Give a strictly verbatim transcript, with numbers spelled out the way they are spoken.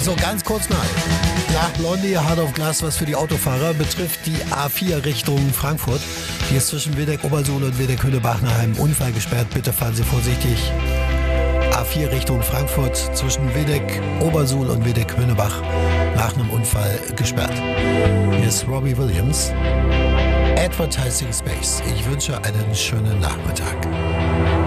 So, ganz kurz nach. Nach Blondie, Hard of Glass, was für die Autofahrer betrifft, die A vier Richtung Frankfurt. Die ist zwischen Wildeck-Obersuhl und Wildeck-Hünnebach nach einem Unfall gesperrt. Bitte fahren Sie vorsichtig. A vier Richtung Frankfurt zwischen Wildeck-Obersuhl und Wildeck-Hünnebach nach einem Unfall gesperrt. Hier ist Robbie Williams. Advertising Space. Ich wünsche einen schönen Nachmittag.